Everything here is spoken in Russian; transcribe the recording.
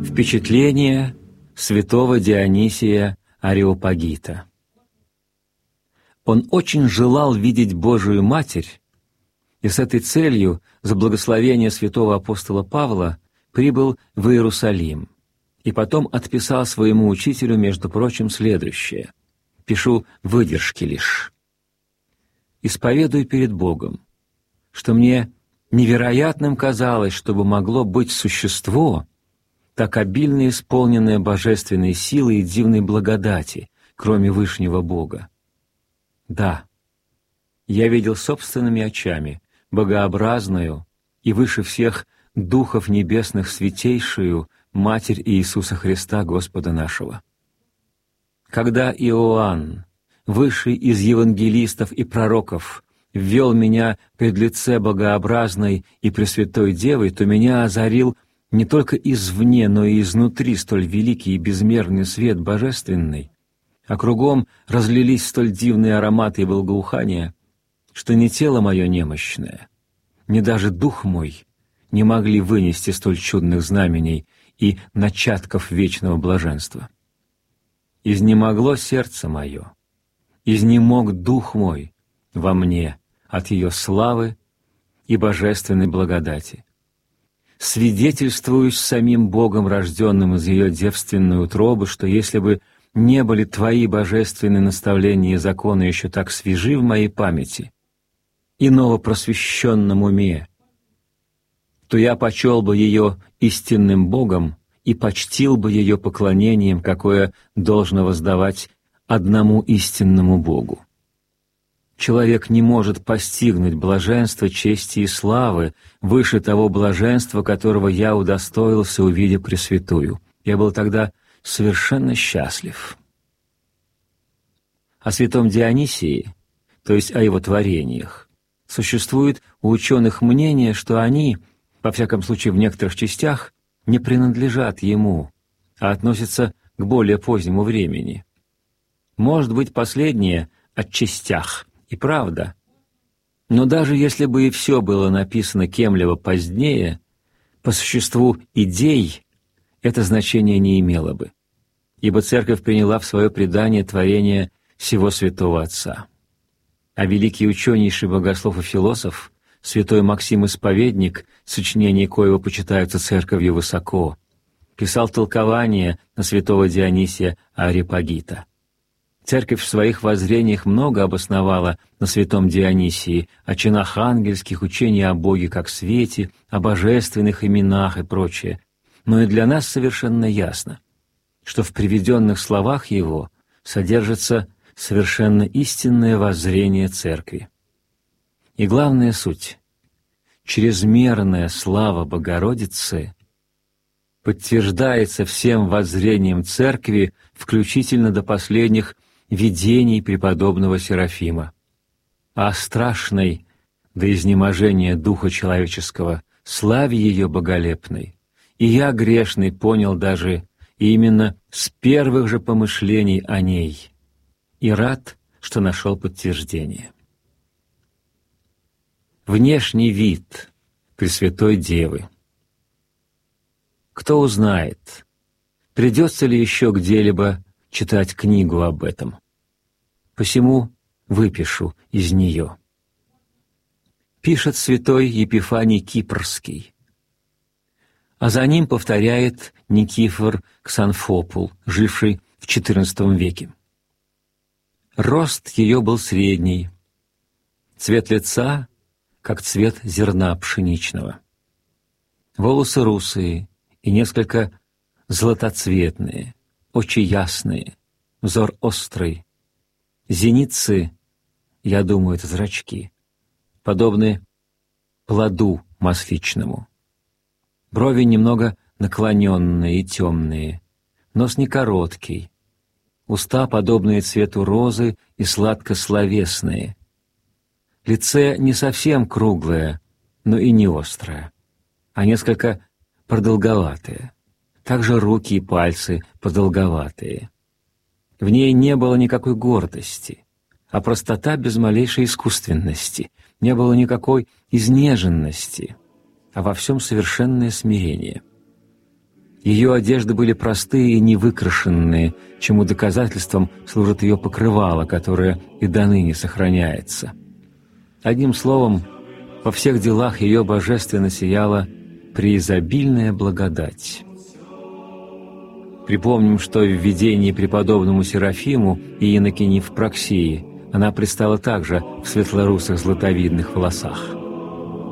Впечатление святого Дионисия Ареопагита. Он очень желал видеть Божию Матерь, и с этой целью, за благословение святого апостола Павла, прибыл в Иерусалим, и потом отписал своему учителю, между прочим, следующее. Пишу выдержки лишь. «Исповедую перед Богом, что мне невероятным казалось, чтобы могло быть существо, так обильно исполненное божественной силой и дивной благодати, кроме Вышнего Бога. Да, я видел собственными очами богообразную и выше всех духов небесных святейшую Матерь Иисуса Христа, Господа нашего. Когда Иоанн, высший из евангелистов и пророков, ввел меня пред лице богообразной и пресвятой Девы, то меня озарил не только извне, но и изнутри столь великий и безмерный свет божественный, а кругом разлились столь дивные ароматы и благоухания, что ни тело мое немощное, ни даже дух мой не могли вынести столь чудных знамений и начатков вечного блаженства. Изнемогло сердце мое, изнемог дух мой во мне от ее славы и божественной благодати. Свидетельствуюсь самим Богом, рожденным из ее девственной утробы, что если бы не были Твои божественные наставления и законы еще так свежи в моей памяти и новопросвещенном уме, то я почел бы ее истинным Богом и почтил бы ее поклонением, какое должно воздавать одному истинному Богу. Человек не может постигнуть блаженство чести и славы выше того блаженства, которого я удостоился, увидев Пресвятую. Я был тогда совершенно счастлив. О святом Дионисии, то есть о его творениях, существует у ученых мнение, что они, во всяком случае в некоторых частях, не принадлежат ему, а относятся к более позднему времени. Может быть, последнее о частях и правда, но даже если бы и все было написано кем-либо позднее, по существу идей это значение не имело бы, ибо Церковь приняла в свое предание творение всего Святого Отца. А великий ученейший богослов и философ, святой Максим Исповедник, сочинения коего почитаются Церковью высоко, писал толкование на святого Дионисия Ареопагита. Церковь в своих воззрениях много обосновала на святом Дионисии, о чинах ангельских, учении о Боге как свете, о божественных именах и прочее. Но и для нас совершенно ясно, что в приведенных словах его содержится совершенно истинное воззрение Церкви. И главная суть — чрезмерная слава Богородицы подтверждается всем воззрением Церкви, включительно до последних видений преподобного Серафима, а о страшной до изнеможения духа человеческого славе ее боголепной и я, грешный, понял даже именно с первых же помышлений о ней и рад, что нашел подтверждение. Внешний вид Пресвятой Девы. Кто узнает, придется ли еще где-либо читать книгу об этом. Посему выпишу из нее. Пишет святой Епифаний Кипрский, а за ним повторяет Никифор Ксанфопул, живший в XIV веке. Рост ее был средний, цвет лица — как цвет зерна пшеничного, волосы русые и несколько златоцветные, очи ясные, взор острый, зеницы, я думаю, это зрачки, подобны плоду масличному, брови немного наклоненные и темные, нос не короткий, уста, подобные цвету розы и сладкословесные, лице не совсем круглое, но и не острое, а несколько продолговатое, также руки и пальцы продолговатые. В ней не было никакой гордости, а простота без малейшей искусственности, не было никакой изнеженности, а во всем совершенное смирение. Ее одежды были простые и невыкрашенные, чему доказательством служит ее покрывало, которое и доныне сохраняется. Одним словом, во всех делах ее божественно сияла преизобильная благодать. Припомним, что в видении преподобному Серафиму и инокини Евпроксии она предстала также в светлорусых златовидных волосах.